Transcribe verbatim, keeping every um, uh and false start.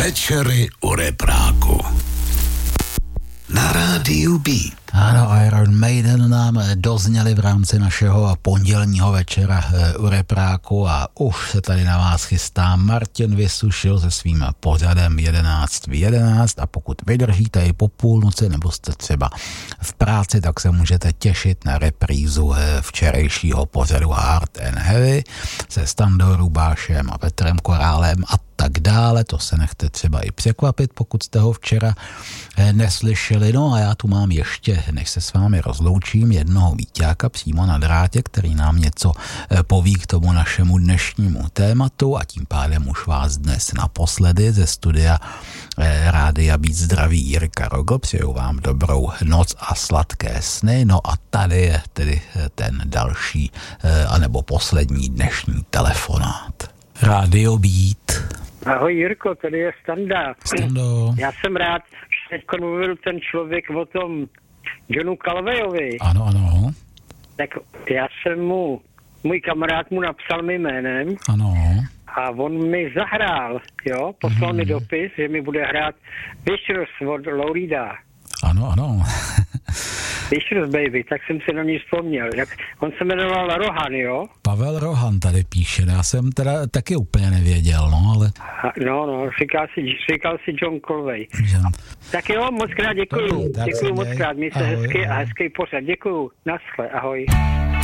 Večery u repráku na rádiu Beat. Ano, Iron Maiden nám dozněli v rámci našeho pondělního večera u repráku a už se tady na vás chystá Martin Vysušil se svým pořadem jedenáct v jedenáct a pokud vydržíte i po půlnoci nebo jste třeba v práci, tak se můžete těšit na reprízu včerejšího pořadu Hard and Heavy se Standou Rubášem a Petrem Korálem a tak dále. To se nechte třeba i překvapit, pokud jste ho včera neslyšeli. No a já tu mám ještě, než se s vámi rozloučím, jednoho víťáka přímo na drátě, který nám něco poví k tomu našemu dnešnímu tématu a tím pádem už vás dnes naposledy ze studia Rádia Být zdraví Jirka Rogl. Přeju vám dobrou noc a sladké sny. No a tady je tedy ten další anebo poslední dnešní telefonát. Rádio Být. Ahoj Jirko, tady je Standa. Stando. Já jsem rád, že teď mluvil ten člověk o tom Johnu Calveyovi. Ano, ano. Tak já jsem mu, můj kamarád mu napsal mým jménem. Ano. A on mi zahrál, jo, poslal mm. mi dopis, že mi bude hrát Vicious od Lourida. Ano, ano. Vicious Baby, tak jsem si na něj vzpomněl. Jak, on se jmenoval Rohan, jo? Pavel Rohan tady píše, já jsem teda taky úplně nevěděl, no, ale... A, no, no, říkal si, říkal si John Calvey. John. Tak jo, moc krát děkuju. Děkuju moc krát, měj se hezky a hezký pořad. Děkuju, naschle, ahoj.